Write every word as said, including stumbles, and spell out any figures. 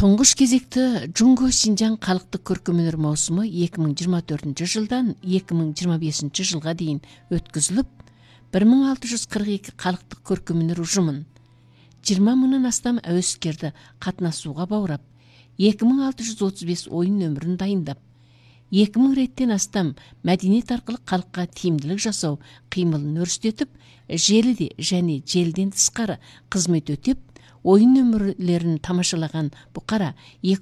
Тоңғыш кезекті Джунго Синжан халықтық көркемөнер маусымы эки миң жыйырма төртүнчү жылдан эки миң жыйырма бешинчи жылга дейін өткізіліп, бир миң алты жүз кырк эки халықтық көркемөнер ұжымын, жыйырма мыңнан астам әуескерді катнашууга баурап, эки миң алты жүз отуз беш ойын нөмірін дайындап, эки миң реттен астам мәдениет аркылуу халыкка тиимдилик жасоо кыймылын өрүстөтүп, желиде және желден тышкары кызмет өтөп, ойын нөмірлерін тамашалаган букара